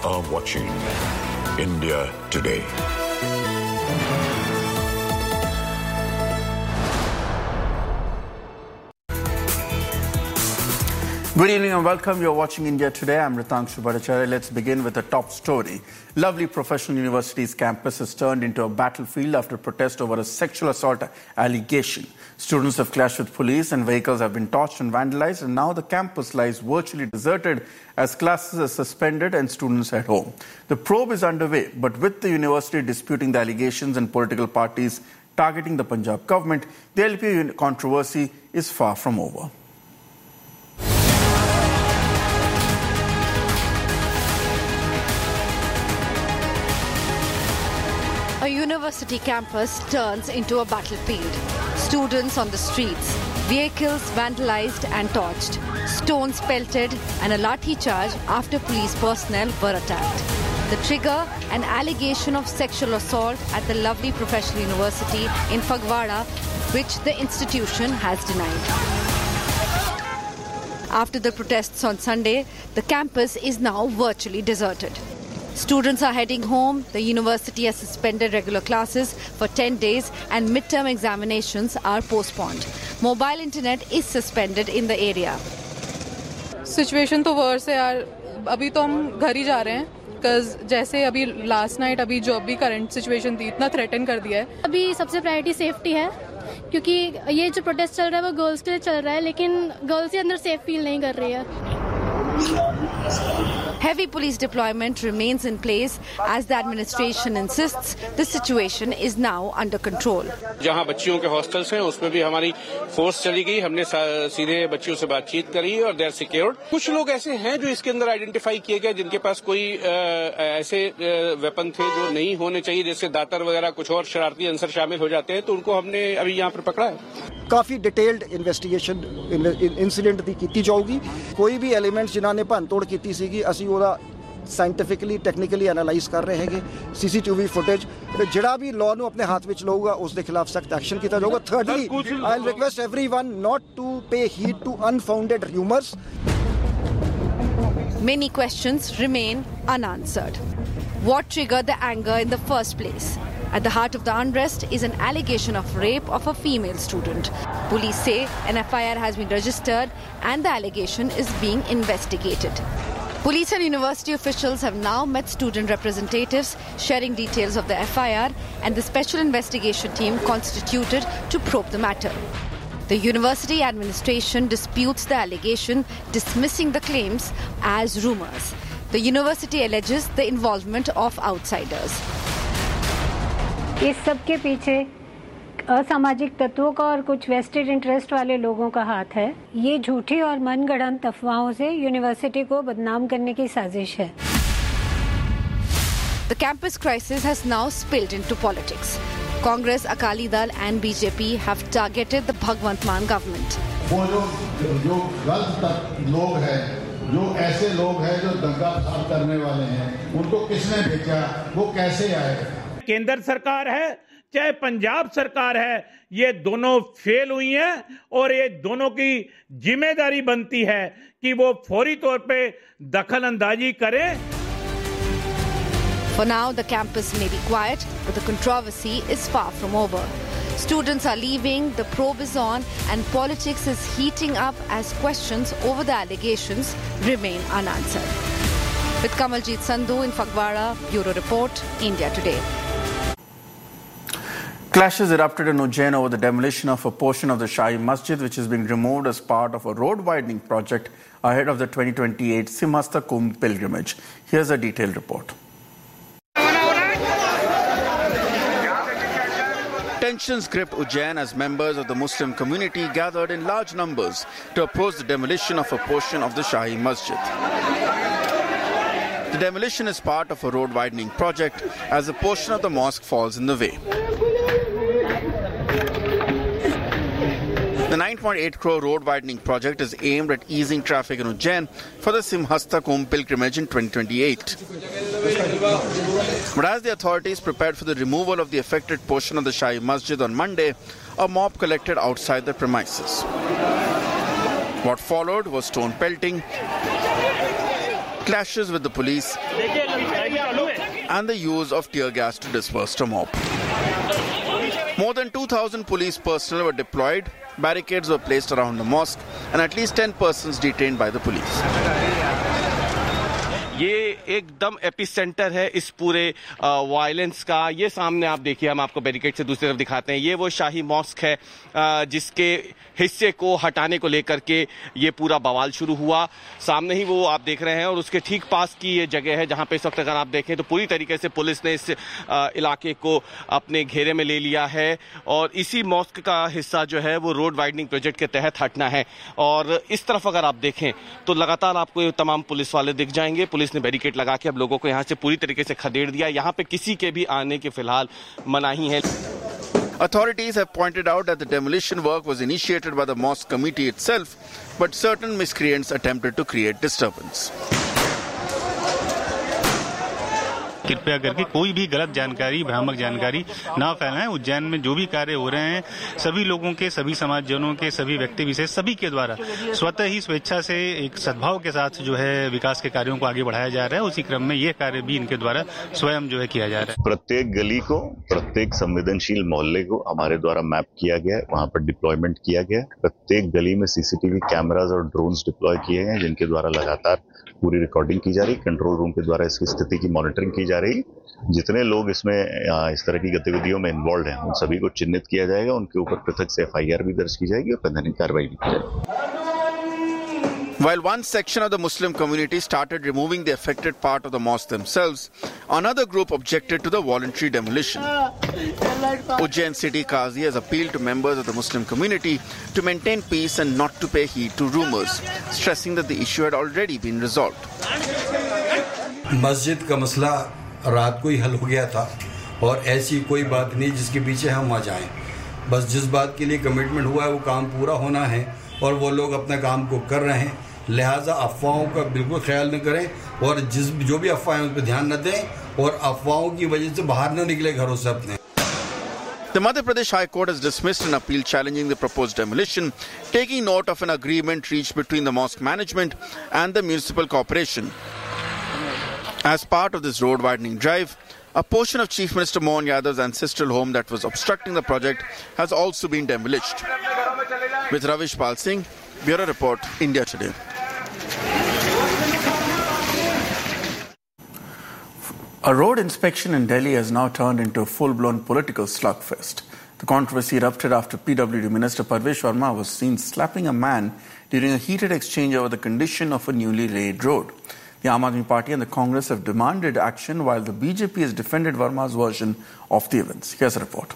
are watching India Today. Good evening and welcome. You're watching India Today. I'm Ritangshu Bhattacharya. Let's begin with the top story. Lovely Professional University's campus has turned into a battlefield after protest over a sexual assault allegation. Students have clashed with police and vehicles have been torched and vandalized, and now the campus lies virtually deserted as classes are suspended and students head home. The probe is underway, but with the university disputing the allegations and political parties targeting the Punjab government, the LPU controversy is far from over. A university campus turns into a battlefield. Students on the streets, vehicles vandalized and torched, stones pelted, and a lathi charge after police personnel were attacked. The trigger, an allegation of sexual assault at the Lovely Professional University in Phagwara, which the institution has denied. After the protests on Sunday, the campus is now virtually deserted. Students are heading home. The university has suspended regular classes for 10 days and midterm examinations are postponed. Mobile internet is suspended in the area. Situation तो worse है यार. अभी तो हम घर ही जा रहे हैं. Because जैसे अभी last night अभी जो अभी current situation थी इतना threaten कर दिया है. अभी सबसे priority safety है. क्योंकि ये जो protest चल रहा है वो girls के लिए चल रहा है, लेकिन girls ही अंदर safe feel नहीं कर रही है. Heavy police deployment remains in place as the administration insists the situation is now under control. जहां बच्चियों के हॉस्टल्स हैं उसमें भी हमारी फोर्स चली गई. हमने सीधे बच्चियों से बातचीत करी और दे आर सिक्योर्ड. कुछ लोग ऐसे हैं जो इसके अंदर आइडेंटिफाई किए गए जिनके पास कोई ऐसे वेपन थे जो नहीं होने चाहिए, जैसे दातर वगैरह कुछ और शरारती अंसर शामिल हो जाते हैं, तो उनको हमने अभी यहाँ पर पकड़ा है. काफ़ी डिटेल्ड इन्वेस्टिगेशन इंसिडेंट दी कीती जाऊगी. कोई भी एलिमेंट्स जिन्हां ने भन तोड़ कीती सीगी असीं ਉਹਦਾ ਸਾਇੰਟੀਫਿਕਲੀ ਟੈਕਨੀਕਲੀ ਐਨਾਲਾਈਜ਼ ਕਰ ਰਹੇ ਹੈਗੇ. ਸੀਸੀਟੀਵੀ ਫੁਟੇਜ ਤੇ ਜਿਹੜਾ ਵੀ ਲਾਅ ਨੂੰ ਆਪਣੇ ਹੱਥ ਵਿੱਚ ਲਊਗਾ ਉਸ ਦੇ ਖਿਲਾਫ ਸਖਤ ਐਕਸ਼ਨ ਕੀਤਾ ਜਾਊਗਾ. Thirdly I will request everyone not to pay heed to unfounded rumors. Many questions remain unanswered. What triggered the anger in the first place? At the heart of the unrest is an allegation of rape of a female student. Police say an FIR has been registered and the allegation is being investigated. Police and university officials have now met student representatives, sharing details of the FIR and the special investigation team constituted to probe the matter. The university administration disputes the allegation, dismissing the claims as rumors. The university alleges the involvement of outsiders. इस सब के पीछे असामाजिक तत्वों का और कुछ vested interest वाले लोगों का हाथ है. ये झूठी और मनगढ़ंत अफवाहों से यूनिवर्सिटी को बदनाम करने की साजिश है. The campus crisis has now spilled into politics. Congress, Akali Dal and BJP have targeted the Bhagwant Mann government. वो जो गलत लोग हैं, जो ऐसे लोग हैं जो दंगा फसाद करने वाले हैं, उनको किसने भेजा, वो कैसे आए? केंद्र सरकार है चाहे पंजाब सरकार है, ये दोनों फेल हुई हैं और ये दोनों की जिम्मेदारी बनती है कि वो फौरी तौर पे दखल अंदाजी करें. For now, the campus may be quiet, but the controversy is far from over. Students are leaving, the probe is on, and politics is heating up as questions over the allegations remain unanswered. With Kamaljeet Sandhu in Phagwara, Bureau Report, India Today. Clashes erupted in Ujjain over the demolition of a portion of the Shahi Masjid, which is being removed as part of a road widening project ahead of the 2028 Simhasta Kumbh pilgrimage. Here's a detailed report. Tensions gripped Ujjain as members of the Muslim community gathered in large numbers to oppose the demolition of a portion of the Shahi Masjid. The demolition is part of a road widening project as a portion of the mosque falls in the way. The 9.8 crore road widening project is aimed at easing traffic in Ujjain for the Simhasta Kumbh pilgrimage in 2028. But as the authorities prepared for the removal of the affected portion of the Shahi Masjid on Monday, a mob collected outside the premises. What followed was stone pelting, clashes with the police, and the use of tear gas to disperse the mob. More than 2,000 police personnel were deployed, barricades were placed around the mosque, and at least 10 persons detained by the police. ये एकदम epicentre है इस पूरे violence का। ये सामने आप देखिए, हम आपको बैरिकेड से दूसरी तरफ दिखाते हैं। ये वो शाही मॉस्क है जिसके हिस्से को हटाने को लेकर के ये पूरा बवाल शुरू हुआ। सामने ही वो आप देख रहे हैं और उसके ठीक पास की ये जगह है जहां पे इस वक्त अगर आप देखें तो पूरी तरीके से पुलिस ने इस इलाके को अपने घेरे में ले लिया है और इसी मॉस्क का हिस्सा जो है वो रोड वाइडनिंग प्रोजेक्ट के तहत हटना है। और इस तरफ अगर आप देखें तो लगातार आपको ये तमाम पुलिस वाले दिख जाएंगे। पुलिस ने बैरिकेड लगा के अब लोगों को यहां से पूरी तरीके से खदेड़ दिया। यहां पे किसी के भी आने के फिलहाल मनाही है। Authorities have pointed out that the demolition work was initiated by the mosque committee itself, but certain miscreants attempted to create disturbance. कृपया करके कोई भी गलत जानकारी, भ्रामक जानकारी ना फैलाएं। उज्जैन में जो भी कार्य हो रहे हैं सभी लोगों के, सभी समाजजनों के, सभी व्यक्ति विशेष सभी के द्वारा स्वतः ही स्वेच्छा से एक सद्भाव के साथ जो है विकास के कार्यों को आगे बढ़ाया जा रहा है। उसी क्रम में ये कार्य भी इनके द्वारा स्वयं जो है किया जा रहा है। प्रत्येक गली को, प्रत्येक संवेदनशील मोहल्ले को हमारे द्वारा मैप किया गया है, वहां पर डिप्लॉयमेंट किया गया है। प्रत्येक गली में सीसीटीवी कैमराज और ड्रोन्स डिप्लॉय किए गए जिनके द्वारा लगातार पूरी रिकॉर्डिंग की जा रही। कंट्रोल रूम के द्वारा इसकी स्थिति की मॉनिटरिंग की जा रही। जितने लोग इसमें इस तरह की गतिविधियों में इन्वॉल्व हैं उन सभी को चिन्हित किया जाएगा, उनके ऊपर पृथक से FIR भी दर्ज की जाएगी और वैधानिक कार्रवाई भी की जाएगी। While one section of the Muslim community started removing the affected part of the mosque themselves, another group objected to the voluntary demolition. Ujjain City Qazi has appealed to members of the Muslim community to maintain peace and not to pay heed to rumors, stressing that the issue had already been resolved. मस्जिद का मसला रात को ही हल हो गया था और ऐसी कोई बात नहीं जिसके पीछे हम आ जाएं। बस जिस बात के लिए कमिटमेंट हुआ है वो काम पूरा होना है और वो लोग अपने काम को कर रहे हैं। लिहाजा अफवाहों का बिल्कुल ख्याल न करें और जो भी अफवाहें उस पर ध्यान न दें और अफवाहों की वजह से बाहर न निकले घरों से अपने। The Madhya Pradesh High Court has dismissed an appeal challenging the proposed demolition, taking note of an agreement reached between the mosque management and the municipal corporation. As part of this road widening drive, a portion of Chief Minister Mohan Yadav's ancestral home that was obstructing the project has also been demolished. With Ravish Pal Singh, Bureau Report, India Today. A road inspection in Delhi has now turned into a full-blown political slugfest. The controversy erupted after PWD Minister Parvesh Verma was seen slapping a man during a heated exchange over the condition of a newly laid road. The Aam Aadmi Party and the Congress have demanded action while the BJP has defended Verma's version of the events. Here's a report.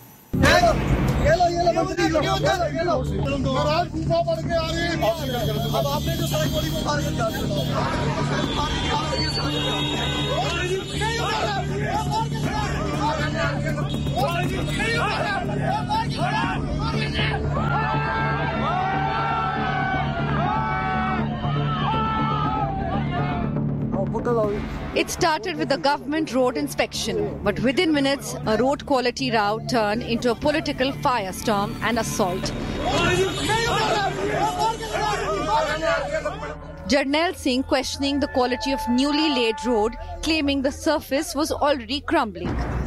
It started with a government road inspection, but within minutes, a road quality row turned into a political firestorm and assault. Jarnail Singh questioning the quality of newly laid road, claiming the surface was already crumbling.